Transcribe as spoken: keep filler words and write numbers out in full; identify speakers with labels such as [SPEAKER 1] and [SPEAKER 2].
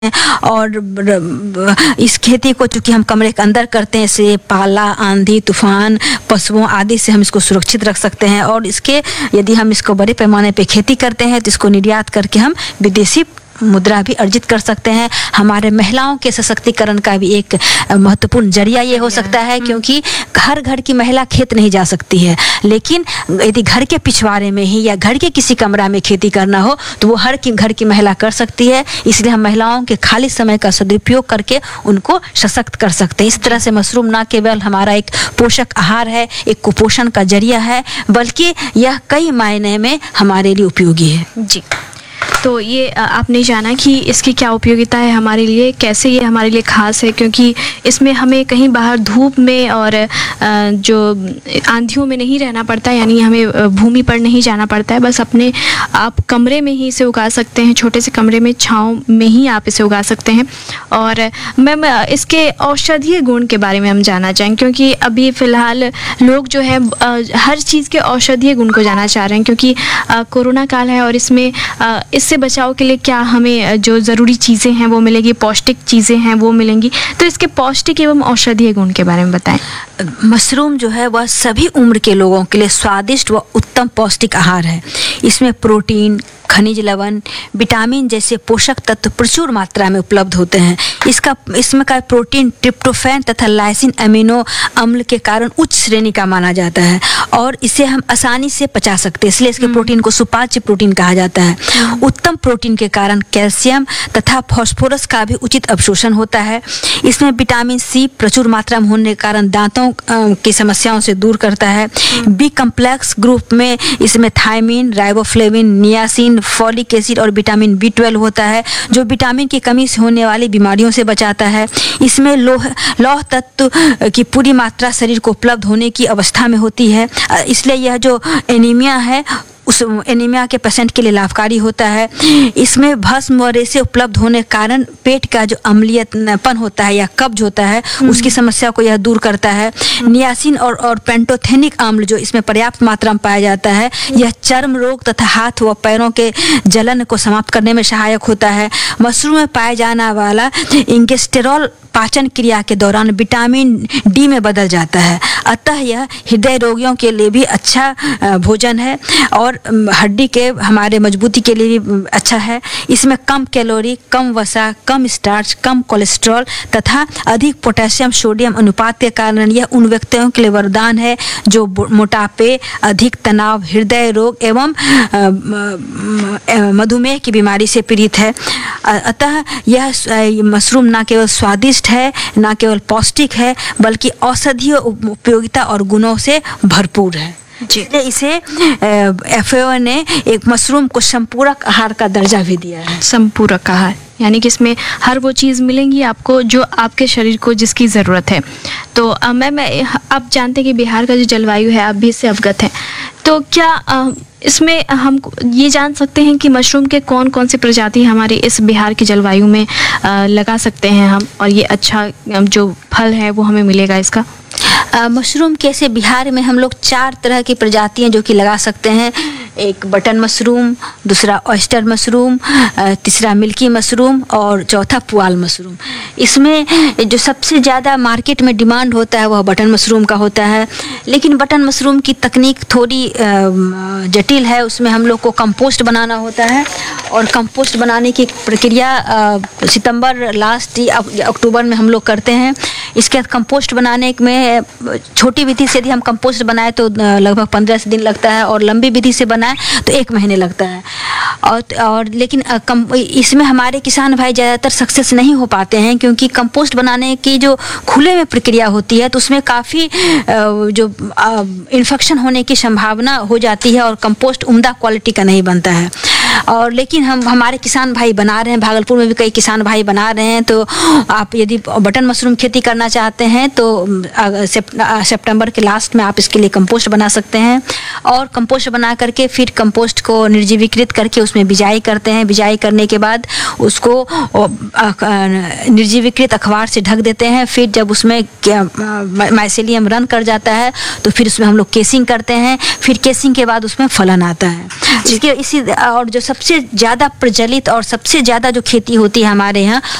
[SPEAKER 1] और इस खेती को चूँकि हम कमरे के अंदर करते हैं, इससे पाला, आंधी, तूफान, पशुओं आदि से हम इसको सुरक्षित रख सकते हैं। और इसके यदि हम इसको बड़े पैमाने पे खेती करते हैं तो इसको निर्यात करके हम विदेशी मुद्रा भी अर्जित कर सकते हैं। हमारे महिलाओं के सशक्तिकरण का भी एक महत्वपूर्ण जरिया ये हो सकता है, क्योंकि हर घर की महिला खेत नहीं जा सकती है, लेकिन यदि घर के पिछवाड़े में ही या घर के किसी कमरा में खेती करना हो तो वो हर की घर की महिला कर सकती है। इसलिए हम महिलाओं के खाली समय का सदुपयोग करके उनको सशक्त कर सकते हैं। इस तरह से मशरूम न केवल हमारा एक पोषक आहार है, एक कुपोषण का जरिया है, बल्कि यह कई मायने में हमारे लिए उपयोगी है।
[SPEAKER 2] जी, तो ये आपने जाना कि इसकी क्या उपयोगिता है हमारे लिए, कैसे ये हमारे लिए खास है, क्योंकि इसमें हमें कहीं बाहर धूप में और जो आंधियों में नहीं रहना पड़ता, यानी हमें भूमि पर नहीं जाना पड़ता है। बस अपने आप कमरे में ही इसे उगा सकते हैं, छोटे से कमरे में छांव में ही आप इसे उगा सकते हैं। और मैम, इसके औषधीय गुण के बारे में हम जानना चाहेंगे, क्योंकि अभी फ़िलहाल लोग जो है हर चीज़ के औषधीय गुण को जानना चाह रहे हैं, क्योंकि कोरोना काल है और इसमें इससे बचाव के लिए क्या हमें जो ज़रूरी चीज़ें हैं वो मिलेगी, पौष्टिक चीज़ें हैं वो मिलेंगी, तो इसके पौष्टिक एवं औषधीय गुण के बारे में बताएं।
[SPEAKER 1] मशरूम जो है वह सभी उम्र के लोगों के लिए स्वादिष्ट व उत्तम पौष्टिक आहार है। इसमें प्रोटीन, खनिज लवण, विटामिन जैसे पोषक तत्व प्रचुर मात्रा में उपलब्ध होते हैं। इसका इसमें का प्रोटीन ट्रिप्टोफैन तथा लाइसिन अमीनो अम्ल के कारण उच्च श्रेणी का माना जाता है और इसे हम आसानी से पचा सकते हैं, इसलिए इसके प्रोटीन को सुपाच्य प्रोटीन कहा जाता है। उत्तम प्रोटीन के कारण कैल्शियम तथा फास्फोरस का भी उचित अवशोषण होता है। इसमें विटामिन सी प्रचुर मात्रा में होने के कारण दांतों की समस्याओं से दूर करता है। बी कम्प्लेक्स ग्रुप में इसमें thiamine, riboflavin, niacin, folic acid और विटामिन बी ट्वेल्व होता है, जो विटामिन की कमी से होने वाली बीमारियों से बचाता है। इसमें लौह लौह तत्व की पूरी मात्रा शरीर को उपलब्ध होने की अवस्था में होती है, इसलिए यह जो एनीमिया है उस एनीमिया के पेशेंट के लिए लाभकारी होता है। इसमें भस्म व रेशे उपलब्ध होने के कारण पेट का जो अम्लीयपन होता है या कब्ज होता है उसकी समस्या को यह दूर करता है। नियासिन और और पेंटोथेनिक अम्ल जो इसमें पर्याप्त मात्रा में पाया जाता है, यह चर्म रोग तथा हाथ व पैरों के जलन को समाप्त करने में सहायक होता है। मशरूम में पाया जाने वाला इंगेस्टेरॉल पाचन क्रिया के दौरान विटामिन डी में बदल जाता है, अतः यह हृदय रोगियों के लिए भी अच्छा भोजन है और हड्डी के हमारे मजबूती के लिए भी अच्छा है। इसमें कम कैलोरी, कम वसा, कम स्टार्च, कम कोलेस्ट्रॉल तथा अधिक पोटेशियम सोडियम अनुपात के कारण यह उन व्यक्तियों के लिए वरदान है जो मोटापे, अधिक तनाव, हृदय रोग एवं मधुमेह की बीमारी से पीड़ित है। अतः यह मशरूम न केवल स्वादिष्ट है, न केवल पौष्टिक है, बल्कि औषधीय उपयोगिता और गुणों से भरपूर है। इसलिए इसे एफ ए ओ ने एक मशरूम को संपूरक आहार का दर्जा भी दिया है।
[SPEAKER 2] संपूरक आहार यानी कि इसमें हर वो चीज़ मिलेंगी आपको जो आपके शरीर को जिसकी ज़रूरत है। तो मैम, आप जानते हैं कि बिहार का जो जलवायु है आप भी इससे अवगत हैं, तो क्या आ, इसमें हम ये जान सकते हैं कि मशरूम के कौन कौन से प्रजाति हमारे इस बिहार की जलवायु में आ, लगा सकते हैं हम, और ये अच्छा जो फल है वो हमें मिलेगा इसका?
[SPEAKER 1] आ, मशरूम कैसे बिहार में हम लोग चार तरह की प्रजातियां जो कि लगा सकते हैं। एक बटन मशरूम, दूसरा ऑयस्टर मशरूम, तीसरा मिल्की मशरूम और चौथा पुआल मशरूम। इसमें जो सबसे ज़्यादा मार्केट में डिमांड होता है वह बटन मशरूम का होता है, लेकिन बटन मशरूम की तकनीक थोड़ी जटिल है। उसमें हम लोग को कंपोस्ट बनाना होता है और कंपोस्ट बनाने की प्रक्रिया सितंबर लास्ट अक्टूबर में हम लोग करते हैं। इसके बाद कंपोस्ट बनाने में छोटी विधि से यदि हम कंपोस्ट बनाए तो लगभग पंद्रह से दिन लगता है और लंबी विधि से बनाए तो एक महीने लगता है। और और लेकिन इसमें हमारे किसान भाई ज़्यादातर सक्सेस नहीं हो पाते हैं, क्योंकि कंपोस्ट बनाने की जो खुले में प्रक्रिया होती है तो उसमें काफ़ी जो इन्फेक्शन होने की संभावना हो जाती है और कंपोस्ट उम्दा क्वालिटी का नहीं बनता है। और लेकिन हम हमारे किसान भाई बना रहे हैं, भागलपुर में भी कई किसान भाई बना रहे हैं। तो आप यदि बटन मशरूम खेती करना चाहते हैं तो सितंबर के लास्ट में आप इसके लिए कंपोस्ट बना सकते हैं और कंपोस्ट बना करके फिर कंपोस्ट को निर्जीवीकृत करके उसमें बिजाई करते हैं। बिजाई करने के बाद उसको निर्जीवीकृत अखबार से ढक देते हैं। फिर जब उसमें माइसेलियम रन कर जाता है तो फिर उसमें हम लोग केसिंग करते हैं। फिर केसिंग के बाद उसमें फलन आता है। इसके इसी और जो सबसे ज़्यादा प्रचलित और सबसे ज़्यादा जो खेती होती है हमारे यहाँ